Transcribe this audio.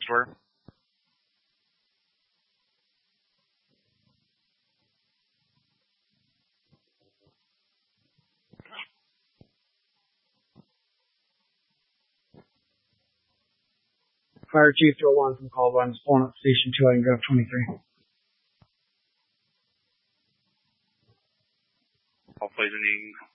were. Fire Chief 201 from Caldwell. I'm just pulling up Station 2. I can go 23. Hopefully the